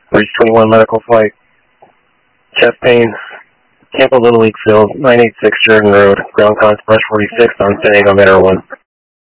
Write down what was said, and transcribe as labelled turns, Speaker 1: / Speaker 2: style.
Speaker 1: Bridge 21 medical flight. Chest pain. Tampa Little League Field, 986 Jordan Road. Ground contact brush 46 on San Diego Metro 1.